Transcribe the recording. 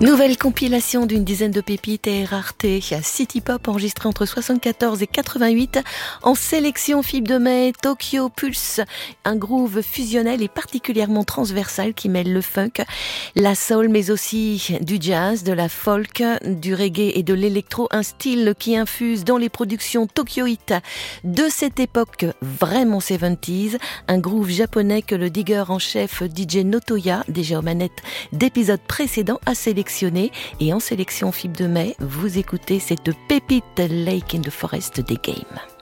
Nouvelle compilation d'une dizaine de pépites et raretés. City Pop enregistré entre 74 et 88 en sélection Fibre de Mai, Tokyo Pulse. Un groove fusionnel et particulièrement transversal qui mêle le funk, la soul mais aussi du jazz, de la folk, du reggae et de l'électro. Un style qui infuse dans les productions tokyoïtes de cette époque vraiment 70s. Un groove japonais que le digger en chef DJ Notoya, déjà aux manettes d'épisodes précédents, a sélectionné. Et en sélection Fibre de Mai, vous écoutez cette pépite Lake in the Forest des Games.